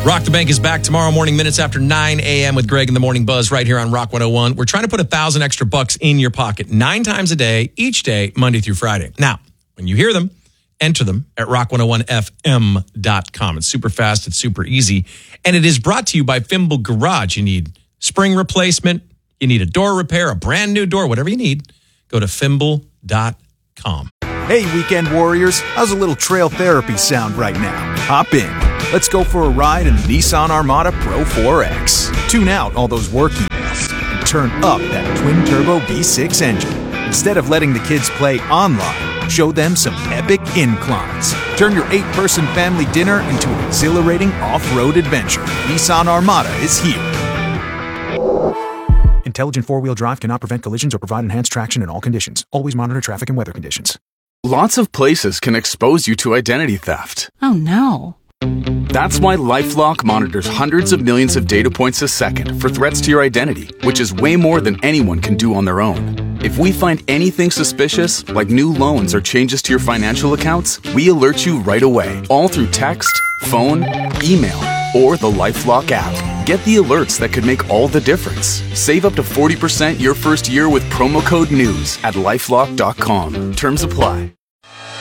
Rock the Bank is back tomorrow morning, minutes after 9 a.m. with Greg in the Morning Buzz right here on Rock 101. We're trying to put 1,000 extra bucks in your pocket 9 times a day, each day, Monday through Friday. Now, when you hear them, enter them at rock101fm.com. It's super fast. It's super easy. And it is brought to you by Fimble Garage. You need spring replacement. You need a door repair, a brand new door, whatever you need. Go to fimble.com. Hey, weekend warriors. How's a little trail therapy sound right now? Hop in. Let's go for a ride in the Nissan Armada Pro 4X. Tune out all those work emails and turn up that twin-turbo V6 engine. Instead of letting the kids play online, show them some epic inclines. Turn your 8-person family dinner into an exhilarating off-road adventure. Nissan Armada is here. Intelligent four-wheel drive cannot prevent collisions or provide enhanced traction in all conditions. Always monitor traffic and weather conditions. Lots of places can expose you to identity theft. Oh, no. That's why LifeLock monitors hundreds of millions of data points a second for threats to your identity, which is way more than anyone can do on their own. If we find anything suspicious, like new loans or changes to your financial accounts, we alert you right away, all through text, phone, email, or the LifeLock app. Get the alerts that could make all the difference. Save up to 40% your first year with promo code NEWS at LifeLock.com. Terms apply.